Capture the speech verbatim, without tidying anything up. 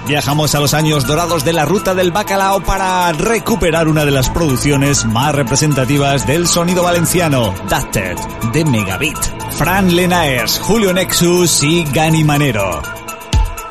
Viajamos a los años dorados de la ruta del bacalao para recuperar una de las producciones más representativas del sonido valenciano, Dusted, de Megabit. Fran Lenaers, Julio Nexus y Gani Manero.